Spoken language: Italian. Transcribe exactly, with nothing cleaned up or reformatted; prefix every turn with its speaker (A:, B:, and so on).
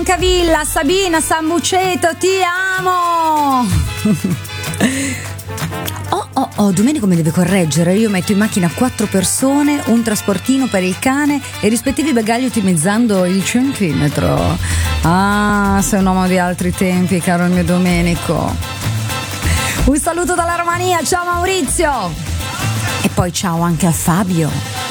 A: Francavilla, Sabina Sambuceto, ti amo. Oh, oh, oh, Domenico mi deve correggere. Io metto in macchina quattro persone, un trasportino per il cane e rispettivi bagagli ottimizzando il centimetro. Ah, sei un uomo di altri tempi, caro il mio Domenico. Un saluto dalla Romania, ciao Maurizio. E poi ciao anche a Fabio.